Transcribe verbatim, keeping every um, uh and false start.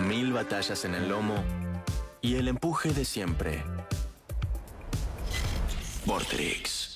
mil batallas en el lomo y el empuje de siempre. Vortrix.